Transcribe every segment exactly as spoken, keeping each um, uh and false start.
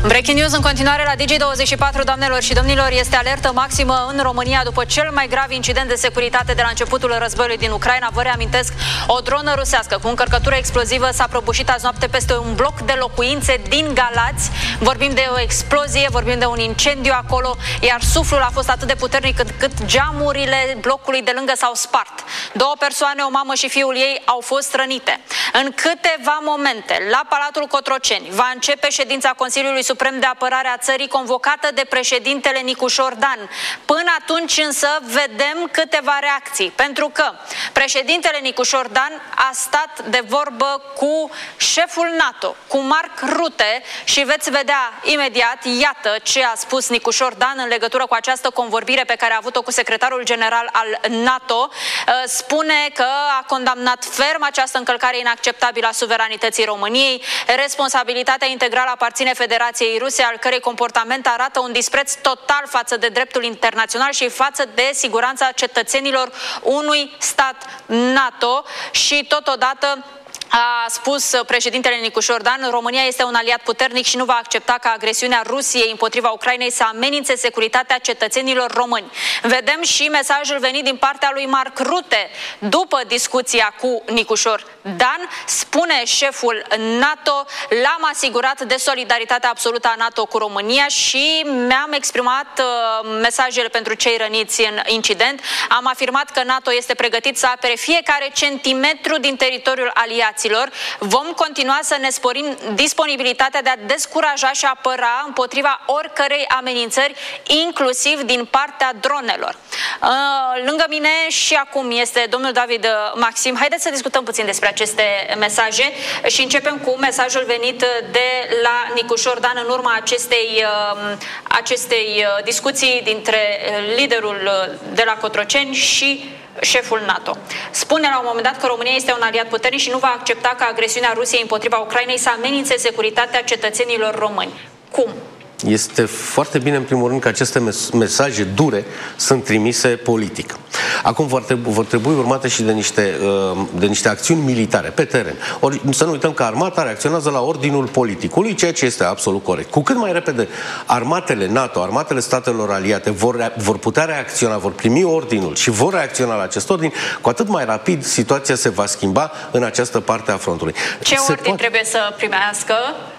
Breaking news în continuare la Digi douăzeci și patru, doamnelor și domnilor, este alertă maximă în România după cel mai grav incident de securitate de la începutul războiului din Ucraina. Vă reamintesc, o dronă rusească cu încărcătură explozivă s-a prăbușit azi noapte peste un bloc de locuințe din Galați. Vorbim de o explozie, vorbim de un incendiu acolo, iar suflul a fost atât de puternic încât geamurile blocului de lângă s-au spart. Două persoane, o mamă și fiul ei, au fost rănite. În câteva momente, la Palatul Cotroceni, va începe ședința Consiliului Suprem de Apărare a țării, convocată de președintele Nicușor Dan. Până atunci însă vedem câteva reacții, pentru că președintele Nicușor Dan a stat de vorbă cu șeful NATO, cu Mark Rutte, și veți vedea imediat, iată ce a spus Nicușor Dan în legătură cu această convorbire pe care a avut-o cu secretarul general al NATO. Spune că a condamnat ferm această încălcare inacceptabilă a suveranității României. Responsabilitatea integrală aparține Federației Ruse, al cărei comportament arată un dispreț total față de dreptul internațional și față de siguranța cetățenilor unui stat NATO. Și totodată a spus președintele Nicușor Dan, România este un aliat puternic și nu va accepta ca agresiunea Rusiei împotriva Ucrainei să amenințe securitatea cetățenilor români. Vedem și mesajul venit din partea lui Mark Rutte după discuția cu Nicușor Dan. Spune șeful NATO: l-am asigurat de solidaritatea absolută a NATO cu România și mi-am exprimat uh, mesajele pentru cei răniți în incident. Am afirmat că NATO este pregătit să apere fiecare centimetru din teritoriul aliaților. Vom continua să ne sporim disponibilitatea de a descuraja și apăra împotriva oricărei amenințări, inclusiv din partea dronelor. Uh, lângă mine și acum este domnul David Maxim. Haideți să discutăm puțin despre aceste mesaje și începem cu mesajul venit de la Nicușor Dan în urma acestei, uh, acestei discuții dintre liderul de la Cotroceni și șeful NATO. Spune la un moment dat că România este un aliat puternic și nu va accepta ca agresiunea Rusiei împotriva Ucrainei să amenințe securitatea cetățenilor români. Cum? Este foarte bine, în primul rând, că aceste mesaje dure sunt trimise politic. Acum vor trebui, vor trebui urmate și de niște, de niște acțiuni militare pe teren. Ori să nu uităm că armata reacționează la ordinul politicului, ceea ce este absolut corect. Cu cât mai repede armatele NATO, armatele statelor aliate vor, vor putea reacționa, vor primi ordinul și vor reacționa la acest ordin, cu atât mai rapid situația se va schimba în această parte a frontului. Ce se ordin poate... trebuie să primească?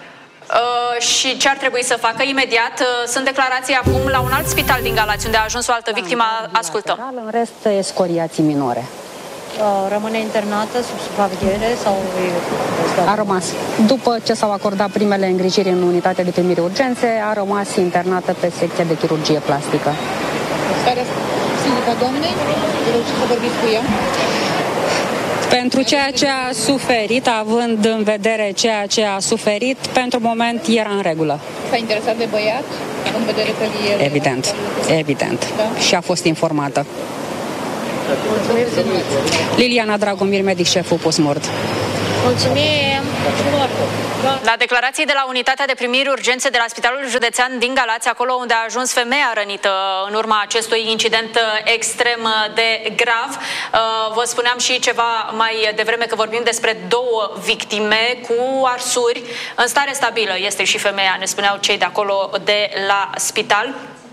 Uh, și ce ar trebui să facă imediat? Uh, sunt declarații acum la un alt spital din Galați, unde a ajuns o altă victimă. Ascultăm. În rest, escoriații minore. Uh, rămâne internată sub supraveghere sau... A rămas. După ce s-au acordat primele îngrijiri în unitatea de primire urgențe, a rămas internată pe secția de chirurgie plastică. Starea psihică doamnei? Reușiți să vorbiți cu ea? Pentru ceea ce a suferit, având în vedere ceea ce a suferit, pentru moment era în regulă. S-a interesat de băiat? În vedere că el... Evident, evident. Da? Și a fost informată. Mulțumim. Liliana Dragomir, medic șeful postmort. Mulțumim. La declarații de la unitatea de primiri urgențe de la Spitalul Județean din Galați, acolo unde a ajuns femeia rănită în urma acestui incident extrem de grav. Vă spuneam și ceva mai devreme că vorbim despre două victime cu arsuri. În stare stabilă este și femeia, ne spuneau cei de acolo de la spital.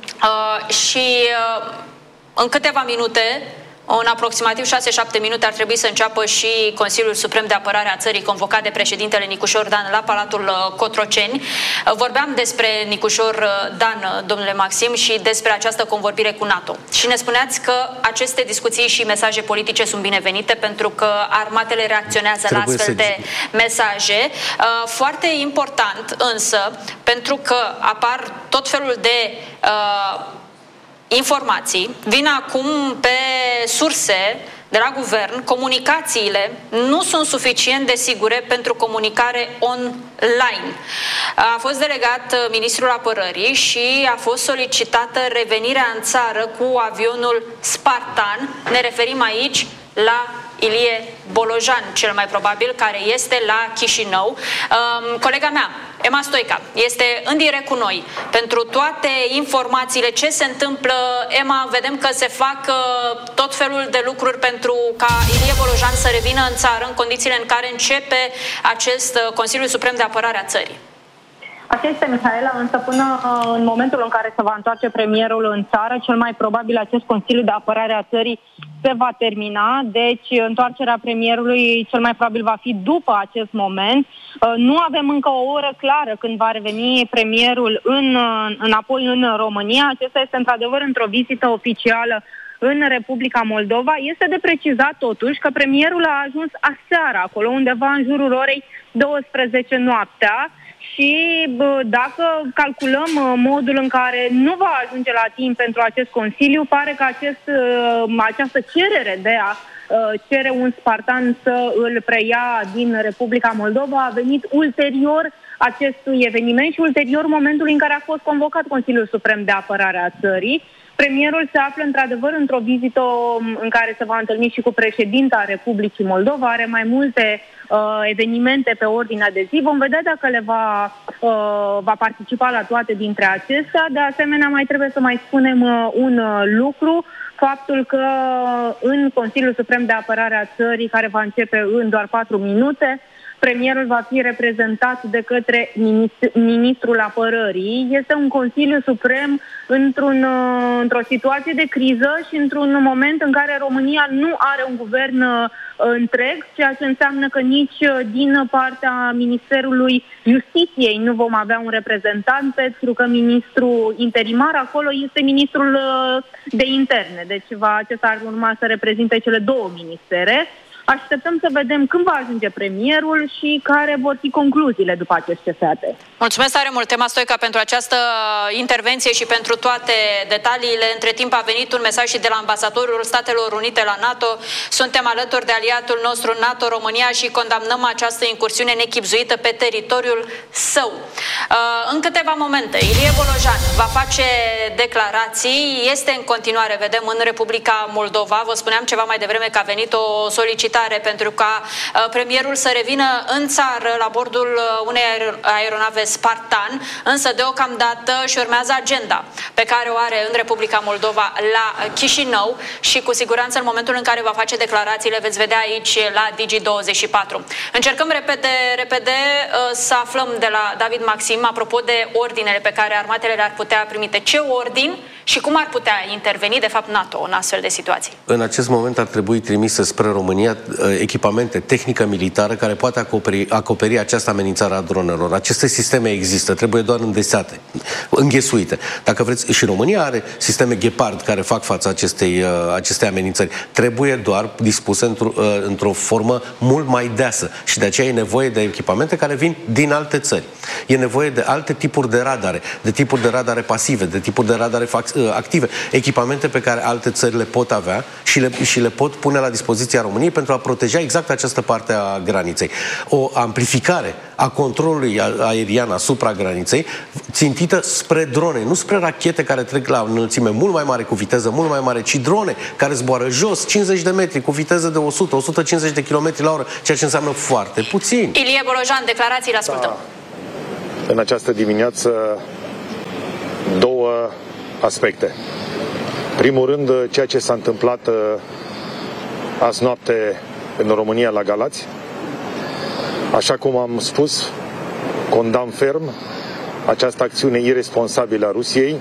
Și în câteva minute, în aproximativ șase șapte minute, ar trebui să înceapă și Consiliul Suprem de Apărare a țării, convocat de președintele Nicușor Dan la Palatul Cotroceni. Vorbeam despre Nicușor Dan, domnule Maxim, și despre această convorbire cu NATO. Și ne spuneați că aceste discuții și mesaje politice sunt binevenite pentru că armatele reacționează trebuie la astfel de mesaje. Foarte important însă, pentru că apar tot felul de uh, informații, vin acum pe surse de la guvern, comunicațiile nu sunt suficient de sigure pentru comunicare online. A fost delegat ministrul apărării și a fost solicitată revenirea în țară cu avionul Spartan. Ne referim aici la Ilie Bolojan, cel mai probabil, care este la Chișinău. Um, colega mea, Emma Stoica, este în direct cu noi pentru toate informațiile. Ce se întâmplă, Emma? Vedem că se fac uh, tot felul de lucruri pentru ca Ilie Bolojan să revină în țară în condițiile în care începe acest uh, Consiliu Suprem de Apărare a țării. Așa este, Mihaela, însă până în momentul în care se va întoarce premierul în țară, cel mai probabil acest Consiliu de Apărare a țării se va termina, deci întoarcerea premierului cel mai probabil va fi după acest moment. Nu avem încă o oră clară când va reveni premierul în, înapoi în România. Acesta este într-adevăr într-o vizită oficială în Republica Moldova. Este de precizat totuși că premierul a ajuns aseară acolo, undeva în jurul orei douăsprezece noaptea. Și dacă calculăm modul în care nu va ajunge la timp pentru acest Consiliu, pare că acest, această cerere de a cere un spartan să îl preia din Republica Moldova a venit ulterior acestui eveniment și ulterior momentului în care a fost convocat Consiliul Suprem de Apărare a țării. Premierul se află într-adevăr într-o vizită în care se va întâlni și cu președinta Republicii Moldova, are mai multe uh, evenimente pe ordinea de zi. Vom vedea dacă le va, uh, va participa la toate dintre acestea. De asemenea, mai trebuie să mai spunem uh, un uh, lucru, faptul că în Consiliul Suprem de Apărare a țării, care va începe în doar patru minute, premierul va fi reprezentat de către ministrul apărării. Este un Consiliu Suprem într-un, într-o situație de criză și într-un moment în care România nu are un guvern întreg, ceea ce înseamnă că nici din partea Ministerului Justiției nu vom avea un reprezentant, pentru că ministrul interimar acolo este ministrul de interne. Deci va, acesta ar urma să reprezinte cele două ministere. Așteptăm să vedem când va ajunge premierul și care vor fi concluziile după aceste fete. Mulțumesc tare mult, Tema Stoica, pentru această intervenție și pentru toate detaliile. Între timp a venit un mesaj și de la ambasadorul Statelor Unite la NATO. Suntem alături de aliatul nostru NATO, România, și condamnăm această incursiune nechibzuită pe teritoriul său. În câteva momente, Ilie Bolojan va face declarații. Este în continuare, vedem, în Republica Moldova. Vă spuneam ceva mai devreme că a venit o solicitare pentru ca uh, premierul să revină în țară la bordul uh, unei aeronave Spartan, însă deocamdată și urmează agenda pe care o are în Republica Moldova la Chișinău și cu siguranță în momentul în care va face declarațiile veți vedea aici la Digi douăzeci și patru. Încercăm repede, repede uh, să aflăm de la David Maxim apropo de ordinele pe care armatele le-ar putea primite. Ce ordin și cum ar putea interveni, de fapt, NATO în astfel de situații? În acest moment ar trebui trimise spre România echipamente, tehnică militară care poate acoperi, acoperi această amenințare a dronelor. Aceste sisteme există, trebuie doar îndesate, înghesuite. Dacă vreți, și România are sisteme Gepard care fac față acestei, acestei amenințări. Trebuie doar dispuse într-o, într-o formă mult mai deasă și de aceea e nevoie de echipamente care vin din alte țări. E nevoie de alte tipuri de radare, de tipuri de radare pasive, de tipuri de radare active, echipamente pe care alte țări le pot avea și le, și le pot pune la dispoziția României pentru a proteja exact această parte a graniței. O amplificare a controlului aerian asupra graniței țintită spre drone, nu spre rachete care trec la înălțime mult mai mare, cu viteză mult mai mare, ci drone care zboară jos, cincizeci de metri, cu viteză de o sută - o sută cincizeci de kilometri la oră, ceea ce înseamnă foarte puțin. Ilie Bolojan, declarațiile, ascultăm. Da. În această dimineață două aspecte. Primul rând, ceea ce s-a întâmplat azi noapte în România la Galați. Așa cum am spus, condamn ferm această acțiune iresponsabilă a Rusiei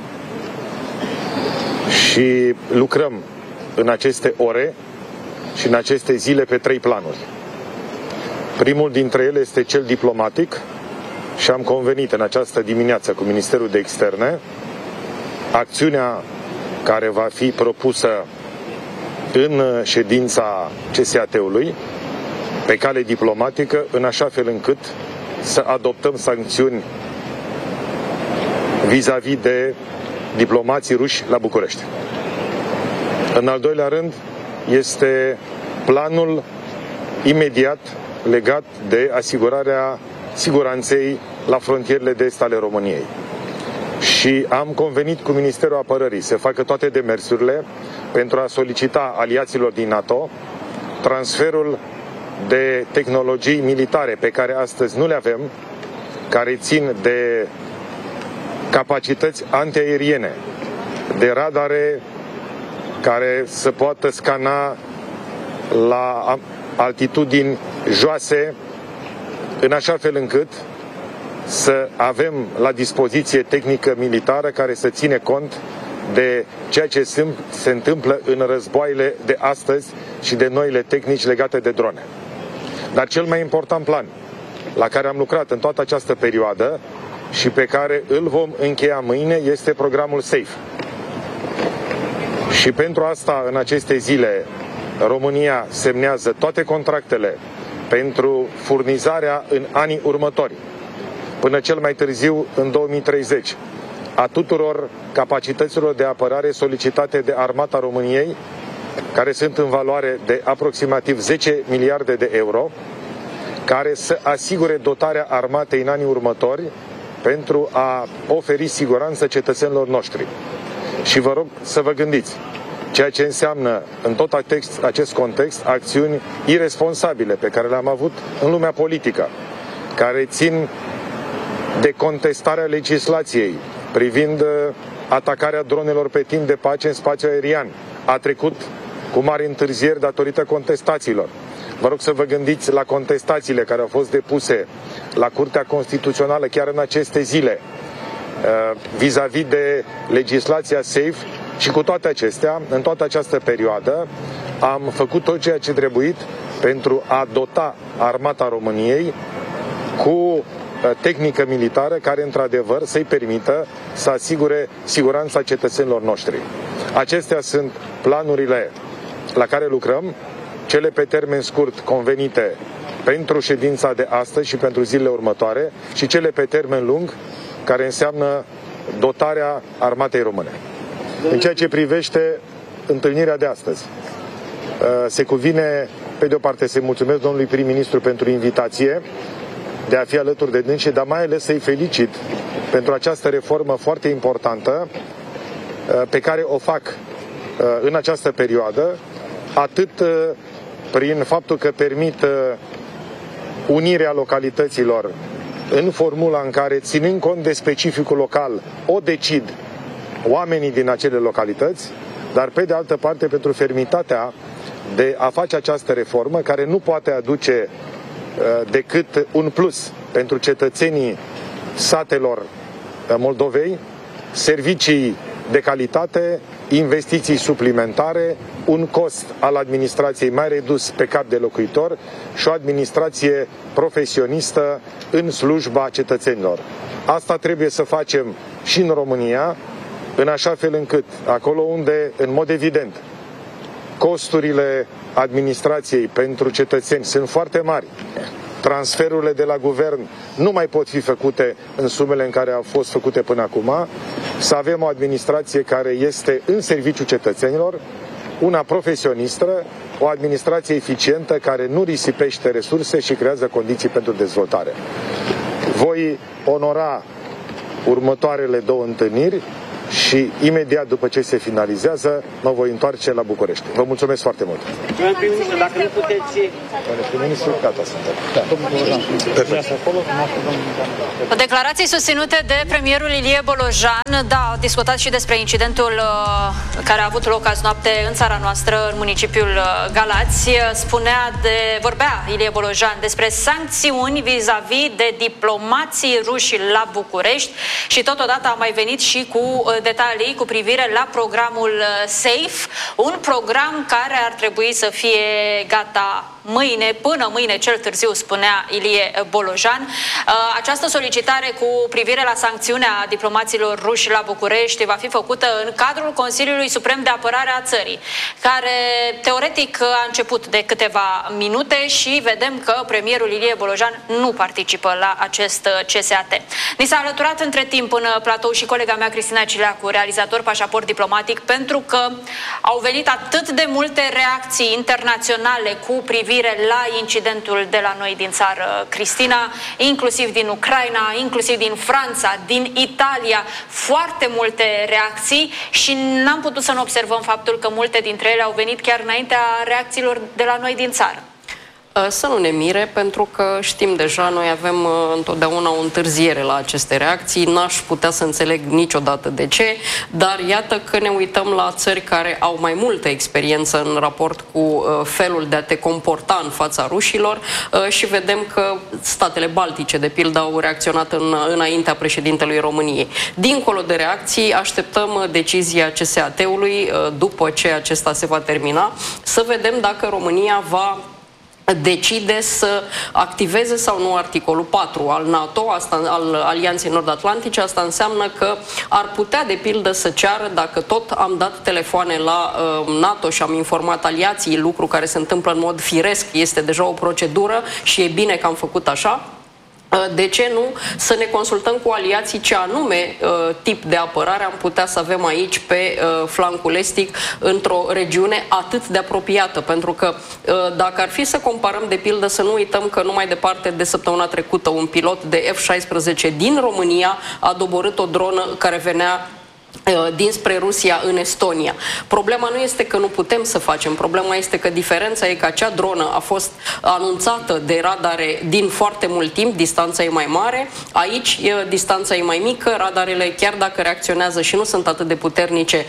și lucrăm în aceste ore și în aceste zile pe trei planuri. Primul dintre ele este cel diplomatic și am convenit în această dimineață cu Ministerul de Externe acțiunea care va fi propusă în ședința C S A T-ului pe cale diplomatică, în așa fel încât să adoptăm sancțiuni vis-a-vis de diplomații ruși la București. În al doilea rând este planul imediat legat de asigurarea siguranței la frontierele de est ale României. Și am convenit cu Ministerul Apărării să facă toate demersurile pentru a solicita aliaților din NATO transferul de tehnologii militare pe care astăzi nu le avem, care țin de capacități antiaeriene, de radare care să poată scana la altitudini joase, în așa fel încât să avem la dispoziție tehnică militară care să ține cont de ceea ce se întâmplă în războaiele de astăzi și de noile tehnici legate de drone. Dar cel mai important plan la care am lucrat în toată această perioadă și pe care îl vom încheia mâine este programul SAFE. Și pentru asta, în aceste zile, România semnează toate contractele pentru furnizarea în anii următori, până cel mai târziu în două mii treizeci, a tuturor capacităților de apărare solicitate de Armata României, care sunt în valoare de aproximativ zece miliarde de euro, care să asigure dotarea armatei în anii următori pentru a oferi siguranță cetățenilor noștri. Și vă rog să vă gândiți, ceea ce înseamnă în tot acest context acțiuni irresponsabile pe care le-am avut în lumea politică, care țin de contestarea legislației privind atacarea dronelor pe timp de pace în spațiul aerian. A trecut cu mari întârzieri datorită contestațiilor. Vă rog să vă gândiți la contestațiile care au fost depuse la Curtea Constituțională chiar în aceste zile vis-a-vis de legislația SAFE. Și cu toate acestea, în toată această perioadă, am făcut tot ceea ce trebuit pentru a dota Armata României cu tehnică militară care, într-adevăr, să-i permită să asigure siguranța cetățenilor noștri. Acestea sunt planurile la care lucrăm, cele pe termen scurt convenite pentru ședința de astăzi și pentru zilele următoare și cele pe termen lung, care înseamnă dotarea Armatei Române. În ceea ce privește întâlnirea de astăzi, se cuvine, pe de o parte, să-i mulțumesc domnului prim-ministru pentru invitație de a fi alături de dânsi, dar mai ales să-i felicit pentru această reformă foarte importantă pe care o fac în această perioadă, atât prin faptul că permit unirea localităților în formula în care, ținând cont de specificul local, o decid oamenii din acele localități, dar pe de altă parte pentru fermitatea de a face această reformă, care nu poate aduce uh, decât un plus pentru cetățenii satelor Moldovei, servicii de calitate, investiții suplimentare, un cost al administrației mai redus pe cap de locuitor și o administrație profesionistă în slujba cetățenilor. Asta trebuie să facem și în România, în așa fel încât, acolo unde, în mod evident, costurile administrației pentru cetățeni sunt foarte mari, transferurile de la guvern nu mai pot fi făcute în sumele în care au fost făcute până acum, să avem o administrație care este în serviciul cetățenilor, una profesionistă, o administrație eficientă care nu risipește resurse și creează condiții pentru dezvoltare. Voi onora următoarele două întâlniri și imediat după ce se finalizează, mă voi întoarce la București. Vă mulțumesc foarte mult. Domnule prim-ministru, dacă nu puteți... Domnule prim-ministru, gata, suntem. Da. Declarații susținute de premierul Ilie Bolojan, da, a discutat și despre incidentul uh, care a avut loc azi noapte în țara noastră, în municipiul uh, Galați. Spunea de, vorbea Ilie Bolojan despre sancțiuni vis-a-vis de diplomații ruși la București și totodată a mai venit și cu uh, detalii cu privire la programul SAFE, un program care ar trebui să fie gata mâine, până mâine cel târziu, spunea Ilie Bolojan. Această solicitare cu privire la sancțiunea diplomaților ruși la București va fi făcută în cadrul Consiliului Suprem de Apărare a țării, care teoretic a început de câteva minute și vedem că premierul Ilie Bolojan nu participă la acest C S A T. Ni s-a alăturat între timp în platou și colega mea Cristina Cileacu, realizator Pașaport Diplomatic, pentru că au venit atât de multe reacții internaționale cu privire la incidentul de la noi din țară, Cristina, inclusiv din Ucraina, inclusiv din Franța, din Italia, foarte multe reacții și n-am putut să nu observăm faptul că multe dintre ele au venit chiar înaintea reacțiilor de la noi din țară. Să nu ne mire, pentru că știm deja, noi avem întotdeauna o întârziere la aceste reacții, n-aș putea să înțeleg niciodată de ce, dar iată că ne uităm la țări care au mai multă experiență în raport cu felul de a te comporta în fața rușilor și vedem că statele baltice, de pildă, au reacționat în, înaintea președintelui României. Dincolo de reacții, așteptăm decizia C S A T-ului după ce acesta se va termina, să vedem dacă România va decide să activeze sau nu articolul patru al NATO, asta, al Alianței Nord-Atlantice. Asta înseamnă că ar putea, de pildă, să ceară, dacă tot am dat telefoane la uh, NATO și am informat aliații, lucru care se întâmplă în mod firesc, este deja o procedură și e bine că am făcut așa, de ce nu să ne consultăm cu aliații ce anume uh, tip de apărare am putea să avem aici pe uh, flancul estic într-o regiune atât de apropiată, pentru că uh, dacă ar fi să comparăm, de pildă, să nu uităm că numai departe de săptămâna trecută un pilot de F șaisprezece din România a doborât o dronă care venea dinspre Rusia în Estonia. Problema nu este că nu putem să facem, problema este că diferența e că acea dronă a fost anunțată de radare din foarte mult timp, distanța e mai mare, aici distanța e mai mică, radarele, chiar dacă reacționează și nu sunt atât de puternice,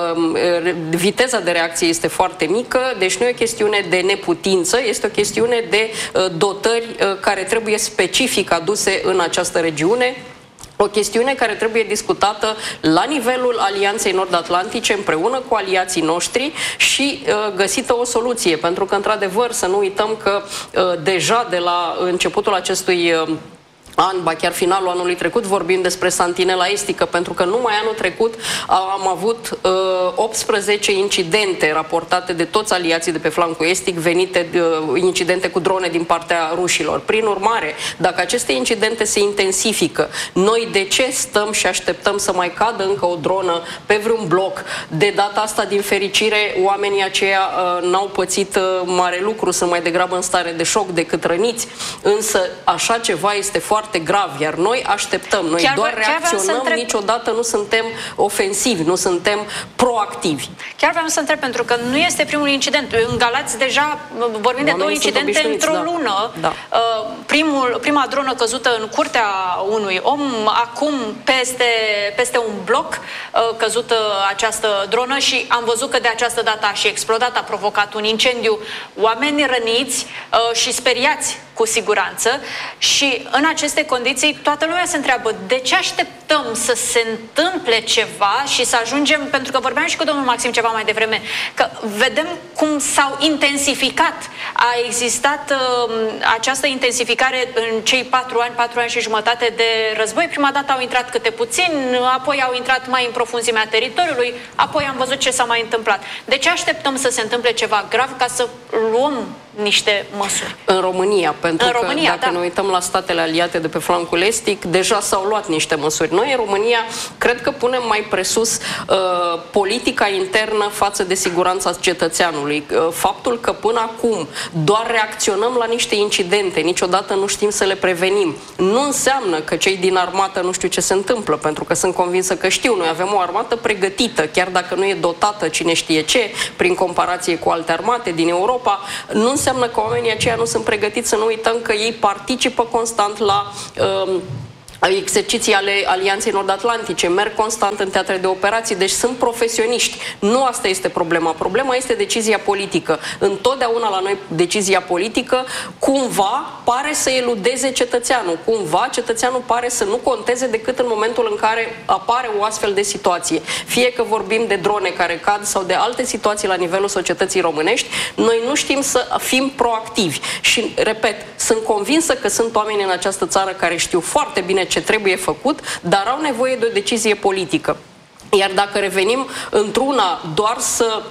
viteza de reacție este foarte mică, deci nu e o chestiune de neputință, este o chestiune de dotări care trebuie specific aduse în această regiune. O chestiune care trebuie discutată la nivelul Alianței Nord-Atlantice împreună cu aliații noștri și uh, găsită o soluție, pentru că, într-adevăr, să nu uităm că uh, deja de la începutul acestui uh, an, ba chiar finalul anului trecut, vorbim despre Santinela estică, pentru că numai anul trecut am avut uh, optsprezece incidente raportate de toți aliații de pe flancul estic, venite uh, incidente cu drone din partea rușilor. Prin urmare, dacă aceste incidente se intensifică, noi de ce stăm și așteptăm să mai cadă încă o dronă pe vreun bloc? De data asta, din fericire, oamenii aceia uh, n-au pățit uh, mare lucru, sunt mai degrabă în stare de șoc decât răniți, însă așa ceva este foarte grav, iar noi așteptăm, noi chiar doar reacționăm, întreb... niciodată nu suntem ofensivi, nu suntem proactivi. Chiar vreau să întreb, pentru că nu este primul incident. În Galați deja vorbim Oamenii de două incidente într-o da. lună. Da. Primul, prima dronă căzută în curtea unui om, acum peste, peste un bloc căzută această dronă și am văzut că de această dată a și explodat, a provocat un incendiu, oameni răniți și speriați cu siguranță, și în aceste condiții toată lumea se întreabă de ce așteptăm să se întâmple ceva și să ajungem, pentru că vorbeam și cu domnul Maxim ceva mai devreme, că vedem cum s-au intensificat, a existat uh, această intensificare în cei patru ani, patru ani și jumătate de război. Prima dată au intrat câte puțin, apoi au intrat mai în profunzimea teritoriului, apoi am văzut ce s-a mai întâmplat. De ce așteptăm să se întâmple ceva grav ca să luăm niște măsuri? În România, pentru în că România, dacă da. ne uităm la statele aliate de pe flancul estic, deja s-au luat niște măsuri. Noi, în România, cred că punem mai presus uh, politica internă față de siguranța cetățeanului. Uh, faptul că până acum doar reacționăm la niște incidente, niciodată nu știm să le prevenim, nu înseamnă că cei din armată nu știu ce se întâmplă, pentru că sunt convinsă că știu. Noi avem o armată pregătită, chiar dacă nu e dotată cine știe ce, prin comparație cu alte armate din Europa, nu înseamnă că oamenii aceia nu sunt pregătiți. Să nu uităm că ei participă constant la um, exerciții ale Alianței Nord-Atlantice, merg constant în teatre de operații, deci sunt profesioniști. Nu asta este problema. Problema este decizia politică. Întotdeauna la noi decizia politică cumva pare să eludeze cetățeanul. Cumva cetățeanul pare să nu conteze decât în momentul în care apare o astfel de situație. Fie că vorbim de drone care cad sau de alte situații la nivelul societății românești, noi nu știm să fim proactivi. Și, repet, sunt convinsă că sunt oameni în această țară care știu foarte bine ce trebuie făcut, dar au nevoie de o decizie politică. Iar dacă revenim într-una doar să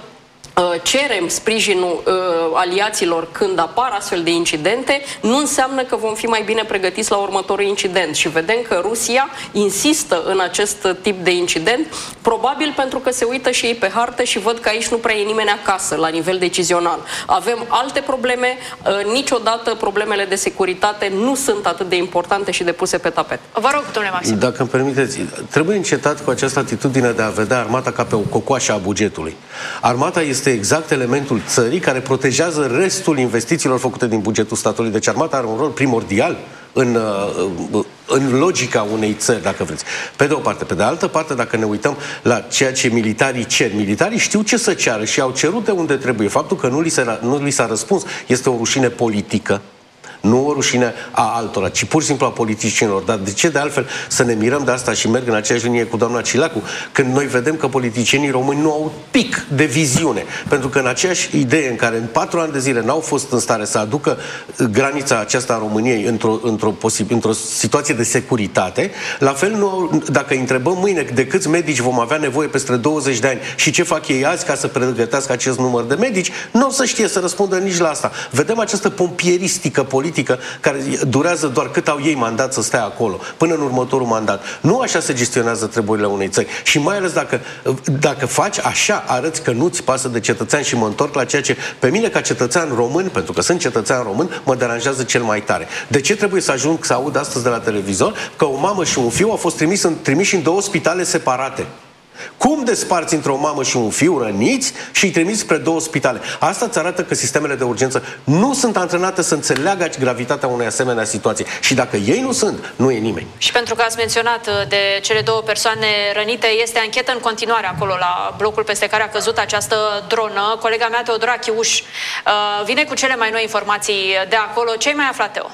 cerem sprijinul uh, aliaților când apar astfel de incidente, nu înseamnă că vom fi mai bine pregătiți la următorul incident. Și vedem că Rusia insistă în acest tip de incident, probabil pentru că se uită și ei pe hartă și văd că aici nu prea e nimeni acasă la nivel decizional. Avem alte probleme, uh, niciodată problemele de securitate nu sunt atât de importante și de puse pe tapet. Vă rog, domnule Maxim. Dacă îmi permiteți, trebuie încetat cu această atitudine de a vedea armata ca pe o cocoașă a bugetului. Armata este este exact elementul țării care protejează restul investițiilor făcute din bugetul statului. Deci armata are un rol primordial în, în logica unei țări, dacă vreți. Pe de o parte. Pe de altă parte, dacă ne uităm la ceea ce militarii cer, militarii știu ce să ceară și au cerut de unde trebuie. Faptul că nu li, se, nu li s-a răspuns este o rușine politică, nu o rușine a altora, ci pur și simplu a politicienilor. Dar de ce de altfel să ne mirăm de asta și merg în aceeași linie cu doamna Cilacu, când noi vedem că politicienii români nu au pic de viziune? Pentru că în aceeași idee în care în patru ani de zile n-au fost în stare să aducă granița aceasta a României într-o, într-o, într-o situație de securitate, la fel nu au, dacă îi întrebăm mâine de câți medici vom avea nevoie peste douăzeci de ani și ce fac ei azi ca să pregătească acest număr de medici, nu o să știe să răspundă nici la asta. Vedem această pompieristică politică care durează doar cât au ei mandat să stea acolo, până în următorul mandat. Nu așa se gestionează treburile unei țări. Și mai ales dacă, dacă faci așa, arăți că nu-ți pasă de cetățean. Și mă întorc la ceea ce pe mine ca cetățean român, pentru că sunt cetățean român, mă deranjează cel mai tare. De ce trebuie să ajung să aud astăzi de la televizor că o mamă și un fiu au fost trimis în, trimiși în două spitale separate? Cum desparți între o mamă și un fiu răniți și îi trimiți spre două spitale? Asta îți arată că sistemele de urgență nu sunt antrenate să înțeleagă gravitatea unei asemenea situații. Și dacă ei nu sunt, nu e nimeni. Și pentru că ați menționat de cele două persoane rănite, este anchetă în continuare acolo la blocul peste care a căzut această dronă. Colega mea, Teodora Chiuș, vine cu cele mai noi informații de acolo. Ce ai mai aflat, Teo?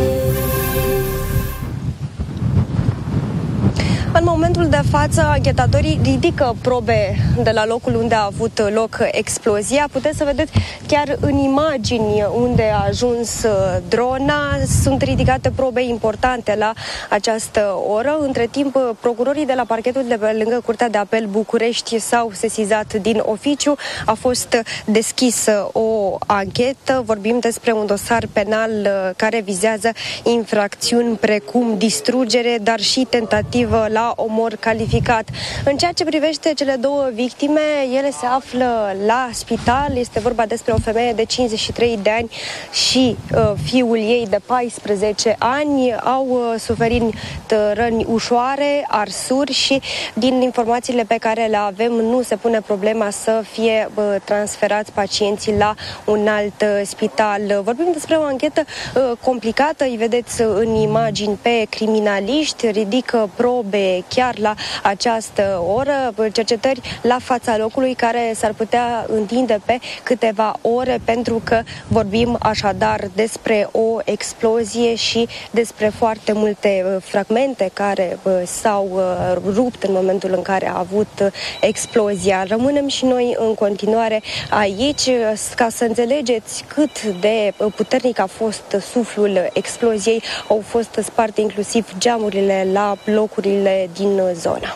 În momentul de față, anchetatorii ridică probe de la locul unde a avut loc explozia. Puteți să vedeți chiar în imagini unde a ajuns drona. Sunt ridicate probe importante la această oră. Între timp, procurorii de la parchetul de pe lângă Curtea de Apel București s-au sesizat din oficiu. A fost deschisă o anchetă. Vorbim despre un dosar penal care vizează infracțiuni precum distrugere, dar și tentativă la omor calificat. În ceea ce privește cele două victime, ele se află la spital. Este vorba despre o femeie de cincizeci și trei de ani și uh, fiul ei de paisprezece ani. Au uh, suferit răni ușoare, arsuri și din informațiile pe care le avem nu se pune problema să fie uh, transferați pacienții la un alt uh, spital. Vorbim despre o anchetă uh, complicată. Îi vedeți în imagini pe criminaliști, ridică probe chiar la această oră, cercetări la fața locului care s-ar putea întinde pe câteva ore, pentru că vorbim așadar despre o explozie și despre foarte multe fragmente care s-au rupt în momentul în care a avut explozia. Rămânem și noi în continuare aici ca să înțelegeți cât de puternic a fost suflul exploziei. Au fost sparte inclusiv geamurile la blocurile din zona.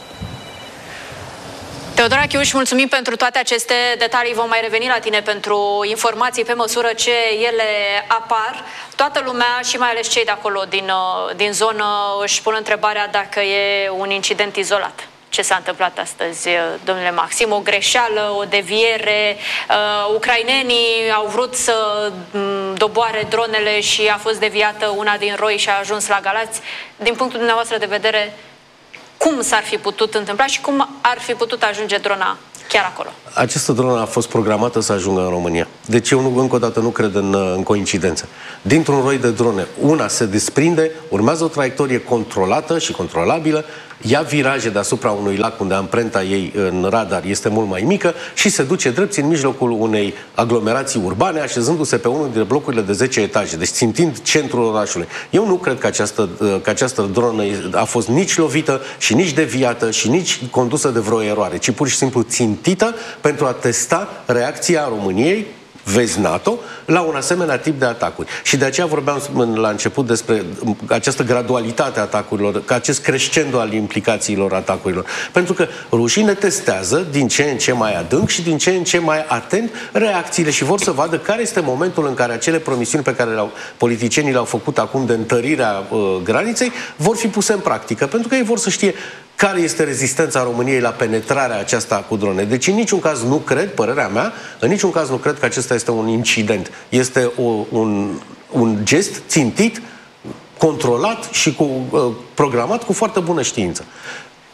Teodora Chiuș, mulțumim pentru toate aceste detalii. Vom mai reveni la tine pentru informații pe măsură ce ele apar. Toată lumea și mai ales cei de acolo din, din zonă își pun întrebarea dacă e un incident izolat. Ce s-a întâmplat astăzi, domnule Maxim? O greșeală, o deviere? Uh, ucrainenii au vrut să doboare dronele și a fost deviată una din roi și a ajuns la Galați. Din punctul dumneavoastră de vedere, cum s-ar fi putut întâmpla și cum ar fi putut ajunge drona chiar acolo? Această dronă a fost programată să ajungă în România. Deci eu nu, încă o dată nu cred în, în coincidență. Dintr-un roi de drone, una se desprinde, urmează o traiectorie controlată și controlabilă, ia viraje deasupra unui lac unde amprenta ei în radar este mult mai mică și se duce drept în mijlocul unei aglomerații urbane, așezându-se pe unul dintre blocurile de zece etaje, deci țintind centrul orașului. Eu nu cred că această, că această dronă a fost nici lovită și nici deviată și nici condusă de vreo eroare, ci pur și simplu țintită pentru a testa reacția României, vezi NATO, la un asemenea tip de atacuri. Și de aceea vorbeam la început despre această gradualitate a atacurilor, că acest crescendo al implicațiilor atacurilor. Pentru că rușii ne testează din ce în ce mai adânc și din ce în ce mai atent reacțiile și vor să vadă care este momentul în care acele promisiuni pe care le-au, politicienii le-au făcut acum de întărirea uh, graniței vor fi puse în practică. Pentru că ei vor să știe care este rezistența României la penetrarea aceasta cu drone. Deci în niciun caz nu cred, părerea mea, în niciun caz nu cred că acesta este un incident. Este o, un, un gest țintit, controlat și cu, uh, programat cu foarte bună știință.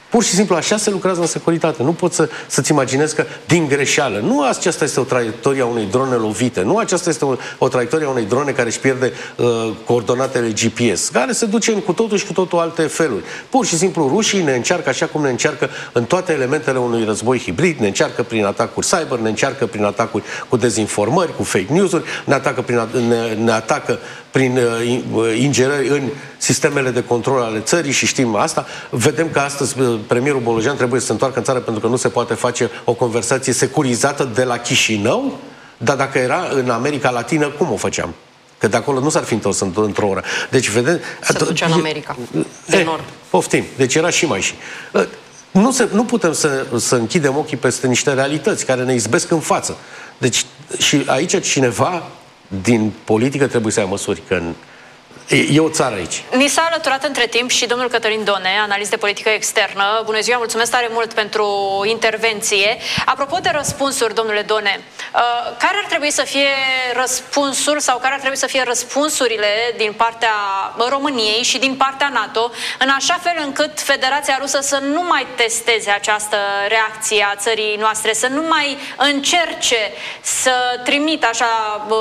Pur și simplu așa se lucrează în securitate. Nu poți să, să-ți imaginezi că din greșeală. Nu aceasta este o traiectorie a unei drone lovite. Nu aceasta este o, o traiectorie a unei drone care își pierde uh, coordonatele G P S, care se duce în cu totul și cu totul alte feluri. Pur și simplu rușii ne încearcă așa cum ne încearcă în toate elementele unui război hibrid, ne încearcă prin atacuri cyber, ne încearcă prin atacuri cu dezinformări, cu fake news-uri, ne atacă prin, ne, ne atacă prin uh, ingerări în sistemele de control ale țării și știm asta. Vedem că astăzi uh, premierul Bolojan trebuie să se întoarcă în țară pentru că nu se poate face o conversație securizată de la Chișinău, dar dacă era în America Latină, cum o făceam? Că de acolo nu s-ar fi întors într-o oră. Deci, vedem... Se ducea în America, de e, nord. Poftim. Deci era și mai și. Nu, se, nu putem să, să închidem ochii peste niște realități care ne izbesc în față. Deci, și aici cineva din politică trebuie să ia măsuri, că în, e, e o țară aici. Ni s-a alăturat între timp și domnul Cătălin Done, analist de politică externă. Bună ziua, mulțumesc tare mult pentru intervenție. Apropo de răspunsuri, domnule Done, care ar trebui să fie răspunsul sau care ar trebui să fie răspunsurile din partea României și din partea NATO, în așa fel încât Federația Rusă să nu mai testeze această reacție a țării noastre, să nu mai încerce să trimită așa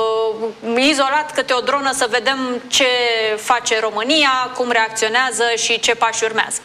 izolat câte o dronă să vedem ce face România, cum reacționează și ce pași urmează.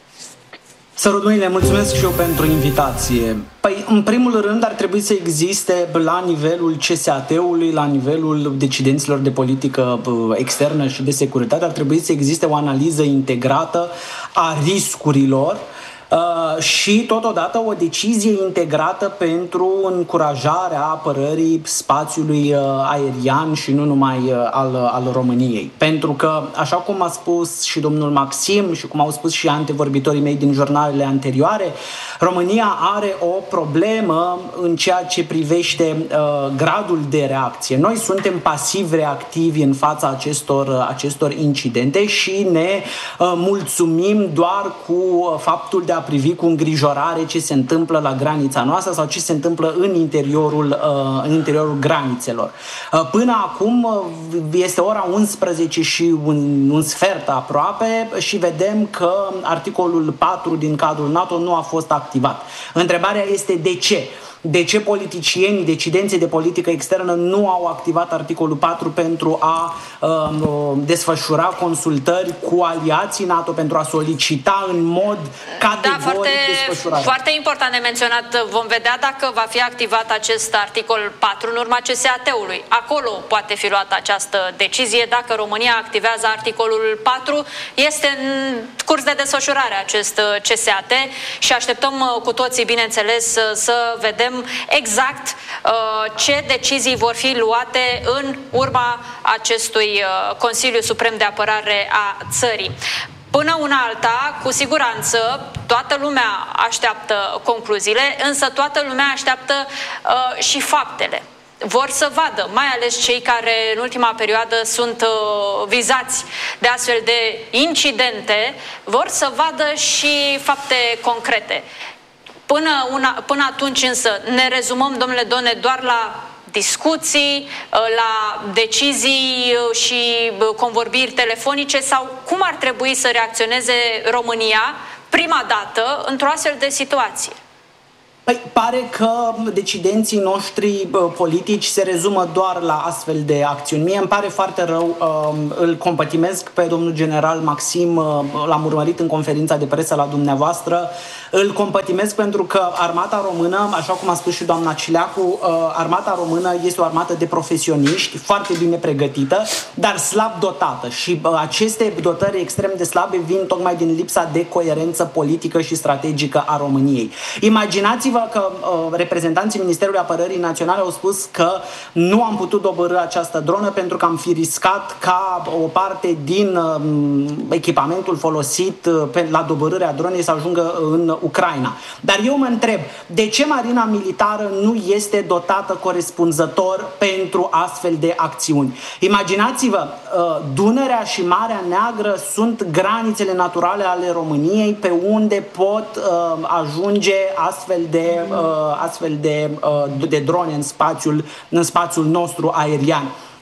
Sărutmâinile, mulțumesc și eu pentru invitație. Păi, în primul rând, ar trebui să existe la nivelul C S A T-ului, la nivelul decidenților de politică externă și de securitate, ar trebui să existe o analiză integrată a riscurilor Uh, și totodată o decizie integrată pentru încurajarea apărării spațiului uh, aerian și nu numai uh, al, al României. Pentru că, așa cum a spus și domnul Maxim și cum au spus și antevorbitorii mei din jurnalele anterioare, România are o problemă în ceea ce privește uh, gradul de reacție. Noi suntem pasiv reactivi în fața acestor, uh, acestor incidente și ne uh, mulțumim doar cu uh, faptul de a privi cu îngrijorare ce se întâmplă la granița noastră sau ce se întâmplă în interiorul, în interiorul granițelor. Până acum este ora unsprezece și un, un sfert aproape și vedem că articolul patru din cadrul NATO nu a fost activat. Întrebarea este de ce? De ce politicienii, decidenții de politică externă nu au activat articolul patru pentru a uh, desfășura consultări cu aliații NATO, pentru a solicita în mod categoric da, foarte, desfășurarea? Foarte important de menționat. Vom vedea dacă va fi activat acest articol patru în urma C S A T-ului. Acolo poate fi luată această decizie. Dacă România activează articolul patru, este în curs de desfășurare acest C S A T și așteptăm cu toții, bineînțeles, să vedem exact uh, ce decizii vor fi luate în urma acestui uh, Consiliu Suprem de Apărare a țării. Până una alta, cu siguranță, toată lumea așteaptă concluziile, însă toată lumea așteaptă uh, și faptele. Vor să vadă, mai ales cei care în ultima perioadă sunt uh, vizați de astfel de incidente, vor să vadă și fapte concrete. Până, una, până atunci însă ne rezumăm, domnule Done, doar la discuții, la decizii și convorbiri telefonice sau cum ar trebui să reacționeze România prima dată într-o astfel de situație? Păi, pare că decidenții noștri politici se rezumă doar la astfel de acțiuni. Mie îmi pare foarte rău, îl compătimesc pe domnul general Maxim, l-am urmărit în conferința de presă la dumneavoastră, îl compătimesc pentru că armata română, așa cum a spus și doamna Cileacu, armata română este o armată de profesioniști, foarte bine pregătită, dar slab dotată și aceste dotări extrem de slabe vin tocmai din lipsa de coerență politică și strategică a României. Imaginați că uh, reprezentanții Ministerului Apărării Naționale au spus că nu am putut dobărî această dronă pentru că am fi riscat ca o parte din uh, echipamentul folosit uh, pe, la dobărârea dronei să ajungă în Ucraina. Dar eu mă întreb, de ce Marina Militară nu este dotată corespunzător pentru astfel de acțiuni? Imaginați-vă, uh, Dunărea și Marea Neagră sunt granițele naturale ale României pe unde pot uh, ajunge astfel de astfel de, de drone în spațiul, în spațiul nostru aerian.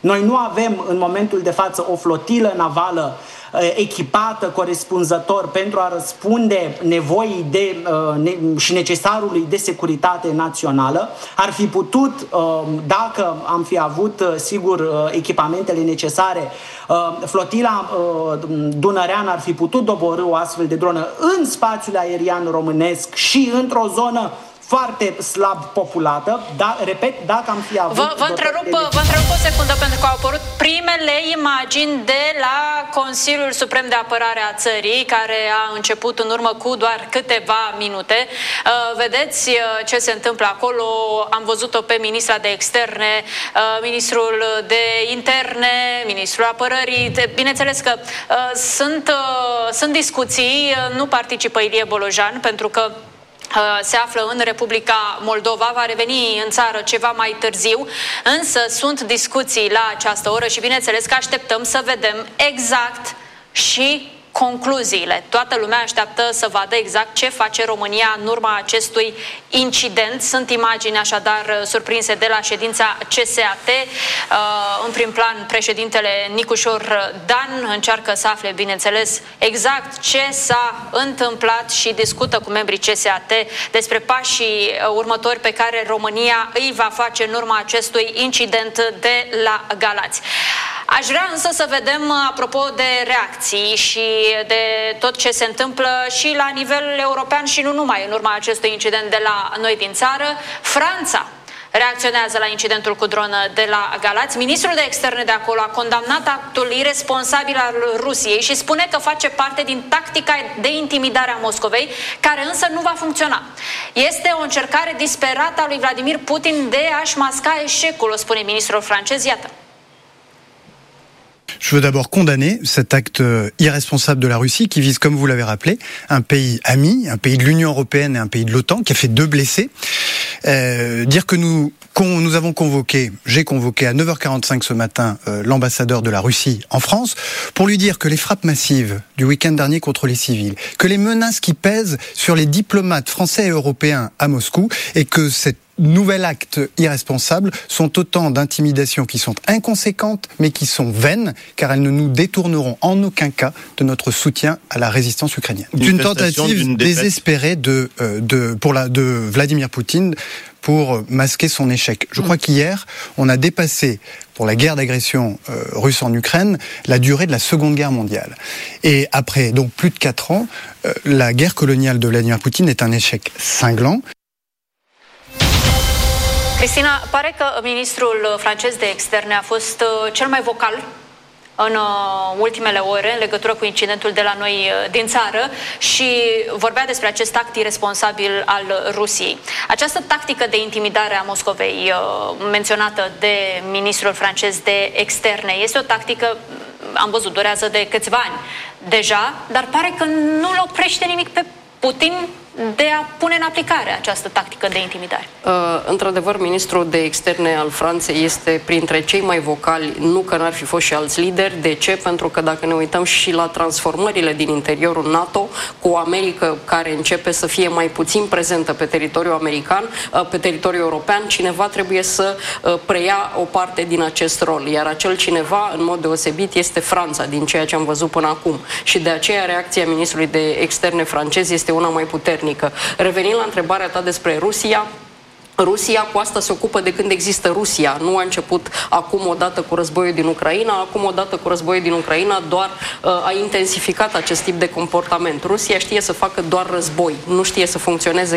Noi nu avem în momentul de față o flotilă navală echipată corespunzător pentru a răspunde nevoii de, ne, și necesarului de securitate națională. Ar fi putut, dacă am fi avut, sigur, echipamentele necesare, flotila dunăreană ar fi putut doborî o astfel de dronă în spațiul aerian românesc și într-o zonă foarte slab populată, dar, repet, dacă am fi avut... Vă, vă, întrerup, de... vă întrerup o secundă, pentru că au apărut primele imagini de la Consiliul Suprem de Apărare a țării, care a început în urmă cu doar câteva minute. Uh, vedeți uh, ce se întâmplă acolo. Am văzut-o pe ministra de Externe, uh, ministrul de Interne, ministrul Apărării. De, bineînțeles că uh, sunt, uh, sunt discuții, uh, nu participă Ilie Bolojan, pentru că se află în Republica Moldova, va reveni în țară ceva mai târziu, însă sunt discuții la această oră și bineînțeles că așteptăm să vedem exact și concluziile. Toată lumea așteaptă să vadă exact ce face România în urma acestui incident. Sunt imagini așadar surprinse de la ședința C S A T. În prim plan, președintele Nicușor Dan încearcă să afle, bineînțeles, exact ce s-a întâmplat și discută cu membrii C S A T despre pașii următori pe care România îi va face în urma acestui incident de la Galați. Aș vrea însă să vedem, apropo de reacții și de tot ce se întâmplă și la nivel european și nu numai în urma acestui incident de la noi din țară, Franța reacționează la incidentul cu dronă de la Galați. Ministrul de Externe de acolo a condamnat actul iresponsabil al Rusiei și spune că face parte din tactica de intimidare a Moscovei, care însă nu va funcționa. Este o încercare disperată a lui Vladimir Putin de a-și masca eșecul, o spune ministrul francez. Iată. Je veux d'abord condamner cet acte irresponsable de la Russie qui vise, comme vous l'avez rappelé, un pays ami, un pays de l'Union européenne et un pays de l'OTAN, qui a fait deux blessés. Euh, dire que nous, qu'on, nous avons convoqué, j'ai convoqué à neuf heures quarante-cinq ce matin euh, l'ambassadeur de la Russie en France pour lui dire que les frappes massives du week-end dernier contre les civils, que les menaces qui pèsent sur les diplomates français et européens à Moscou et que cette nouvel acte irresponsable sont autant d'intimidations qui sont inconséquentes mais qui sont vaines car elles ne nous détourneront en aucun cas de notre soutien à la résistance ukrainienne. D'une tentative désespérée de, euh, de, pour la, de Vladimir Poutine pour masquer son échec. Je crois qu'hier, on a dépassé, pour la guerre d'agression euh, russe en Ukraine, la durée de la Seconde Guerre mondiale. Et après donc plus de quatre ans, euh, la guerre coloniale de Vladimir Poutine est un échec cinglant. Cristina, pare că ministrul francez de externe a fost cel mai vocal în ultimele ore în legătură cu incidentul de la noi din țară și vorbea despre acest act irresponsabil al Rusiei. Această tactică de intimidare a Moscovei menționată de ministrul francez de externe este o tactică, am văzut, durează de câțiva ani deja, dar pare că nu-l oprește nimic pe Putin de a pune în aplicare această tactică de intimidare. Uh, într-adevăr, ministrul de externe al Franței este printre cei mai vocali, nu că n-ar fi fost și alți lideri. De ce? Pentru că dacă ne uităm și la transformările din interiorul NATO, cu o America care începe să fie mai puțin prezentă pe teritoriul american, uh, pe teritoriul european, cineva trebuie să uh, preia o parte din acest rol. Iar acel cineva, în mod deosebit, este Franța, din ceea ce am văzut până acum. Și de aceea reacția ministrului de externe francez este una mai puternică. Revenind la întrebarea ta despre Rusia, Rusia cu asta se ocupă de când există Rusia. Nu a început acum odată cu războiul din Ucraina, acum odată cu războiul din Ucraina doar uh, a intensificat acest tip de comportament. Rusia știe să facă doar război, nu știe să funcționeze